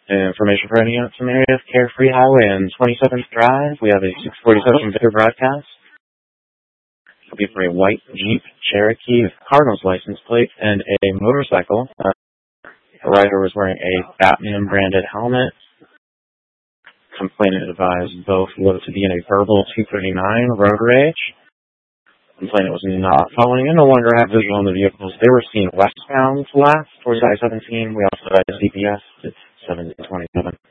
Information for any some area of Carefree Highway and 27th Drive. We have a 647 Victor broadcast. It'll be for a white Jeep Cherokee with Cardinals license plate and a motorcycle. The rider was wearing a Batman branded helmet. Complainant advised both were to be in a verbal 239 road rage. Complainant was not following and no longer had visual on the vehicles. They were seen westbound last towards I-17. We also had a CPS. It's 727.